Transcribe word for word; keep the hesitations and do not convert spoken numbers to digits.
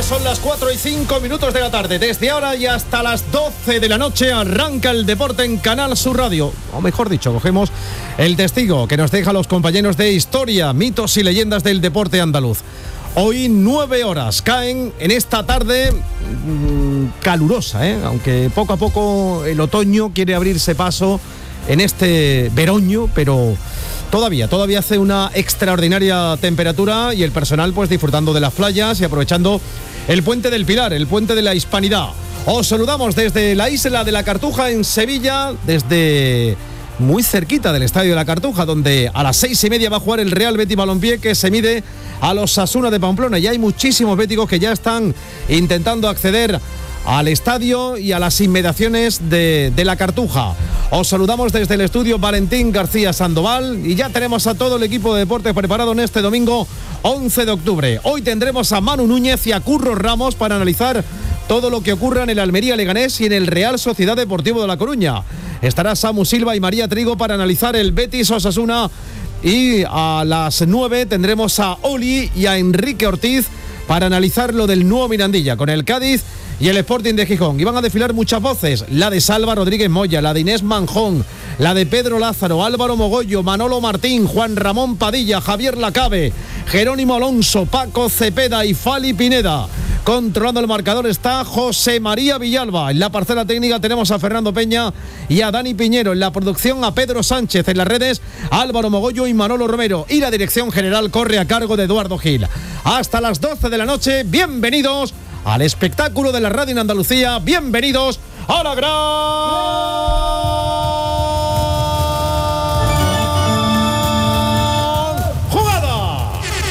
tarde, son las cuatro y cinco minutos de la tarde. Desde ahora y hasta las doce de la noche arranca el deporte en Canal Sur Radio. O mejor dicho, cogemos el testigo que nos deja los compañeros de Historia, Mitos y Leyendas del Deporte Andaluz. Hoy nueve horas caen en esta tarde mmm, calurosa, ¿eh? Aunque poco a poco el otoño quiere abrirse paso en este veroño, pero todavía, todavía hace una extraordinaria temperatura y el personal pues disfrutando de las playas y aprovechando el Puente del Pilar, el Puente de la Hispanidad. Os saludamos desde la isla de la Cartuja en Sevilla, desde muy cerquita del Estadio de la Cartuja, donde a las seis y media va a jugar el Real Betis Balompié, que se mide a los Osasuna de Pamplona. Y hay muchísimos béticos que ya están intentando acceder al estadio y a las inmediaciones de, de la Cartuja. Os saludamos desde el estudio Valentín García Sandoval y ya tenemos a todo el equipo de deportes preparado en este domingo once de octubre. Hoy tendremos a Manu Núñez y a Curro Ramos para analizar todo lo que ocurra en el Almería Leganés y en el Real Sociedad Deportivo de La Coruña. Estará Samu Silva y María Trigo para analizar el Betis Osasuna, y a las nueve tendremos a Oli y a Enrique Ortiz para analizar lo del nuevo Mirandilla con el Cádiz y el Sporting de Gijón. Y van a desfilar muchas voces, la de Salva Rodríguez Moya, la de Inés Manjón, la de Pedro Lázaro, Álvaro Mogollo, Manolo Martín, Juan Ramón Padilla, Javier Lacabe, Jerónimo Alonso, Paco Cepeda y Fali Pineda. Controlando el marcador está José María Villalba. En la parcela técnica tenemos a Fernando Peña y a Dani Piñero. En la producción a Pedro Sánchez. En las redes Álvaro Mogollo y Manolo Romero. Y la dirección general corre a cargo de Eduardo Gil. Hasta las doce de la noche, bienvenidos al espectáculo de la radio en Andalucía. Bienvenidos a la gran